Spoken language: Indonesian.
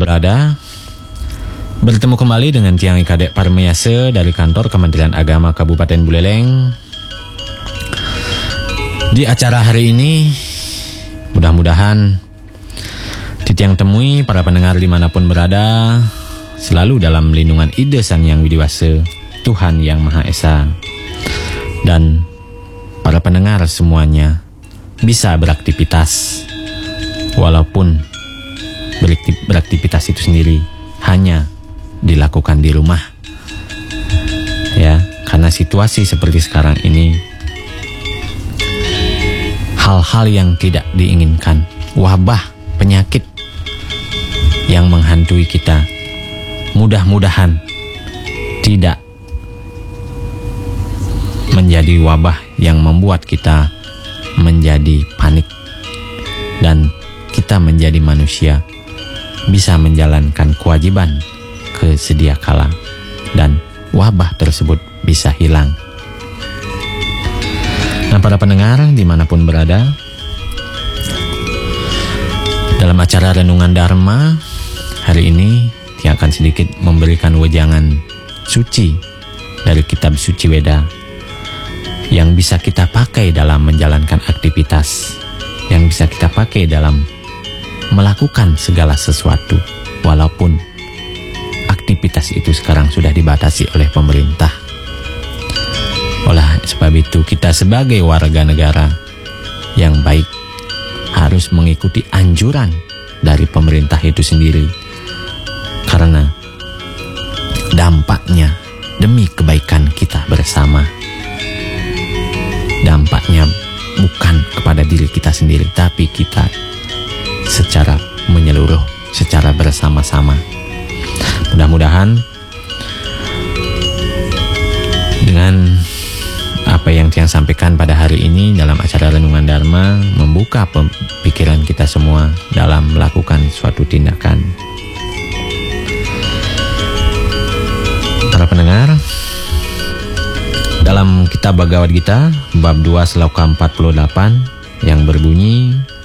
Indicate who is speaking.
Speaker 1: berada, bertemu kembali dengan Tiang Kadek Parmeyase dari kantor Kementerian Agama Kabupaten Buleleng. Di acara hari ini, mudah-mudahan Tiang temui para pendengar dimanapun berada, selalu dalam lindungan Ide Sang Yang Widiwase, Tuhan Yang Maha Esa. Dan para pendengar semuanya bisa beraktivitas, walaupun beraktivitas itu sendiri hanya dilakukan di rumah, ya, karena situasi seperti sekarang ini, hal-hal yang tidak diinginkan, wabah, penyakit yang menghantui kita, mudah-mudahan tidak menjadi wabah yang membuat kita menjadi panik dan kita menjadi manusia bisa menjalankan kewajiban sedia kala dan wabah tersebut bisa hilang. Nah, para pendengar dimanapun berada, dalam acara Renungan Dharma hari ini dia akan sedikit memberikan wejangan suci dari kitab suci Weda yang bisa kita pakai dalam menjalankan aktivitas, yang bisa kita pakai dalam melakukan segala sesuatu, walaupun aktivitas itu sekarang sudah dibatasi oleh pemerintah. Oleh sebab itu, kita sebagai warga negara yang baik harus mengikuti anjuran dari pemerintah itu sendiri, karena dampaknya demi kebaikan kita bersama. Dampaknya bukan kepada diri kita sendiri, tapi kita secara menyeluruh, secara bersama-sama. Mudah-mudahan dengan apa yang Tiang sampaikan pada hari ini dalam acara Renungan Dharma membuka pikiran kita semua dalam melakukan suatu tindakan. Para pendengar, dalam kitab Bhagavad Gita bab 2 sloka 48 yang berbunyi,